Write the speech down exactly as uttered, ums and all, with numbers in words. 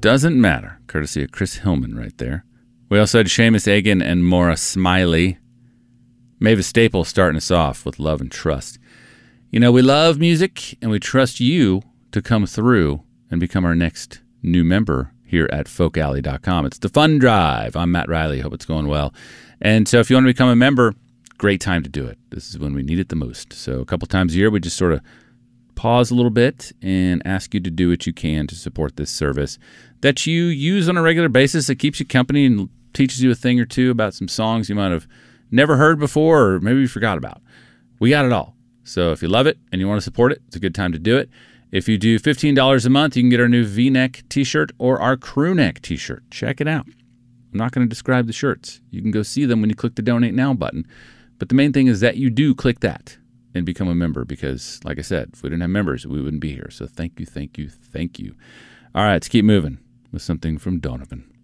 Doesn't matter. Courtesy of Chris Hillman right there. We also had Seamus Egan and Maura Smiley. Mavis Staple starting us off with Love and Trust. You know, we love music, and we trust you to come through and become our next new member here at folk alley dot com. It's the Fun Drive. I'm Matt Riley. Hope it's going well. And so if you want to become a member, great time to do it. This is when we need it the most. So a couple times a year, we just sort of pause a little bit and ask you to do what you can to support this service that you use on a regular basis. It keeps you company and teaches you a thing or two about some songs you might have never heard before or maybe you forgot about. We got it all. So if you love it and you want to support it, it's a good time to do it. If you do fifteen dollars a month, you can get our new V-neck t-shirt or our crew neck t-shirt. Check it out. I'm not going to describe the shirts. You can go see them when you click the Donate Now button. But the main thing is that you do click that and become a member because, like I said, if we didn't have members, we wouldn't be here. So thank you, thank you, thank you. All right, let's keep moving with something from Donovan.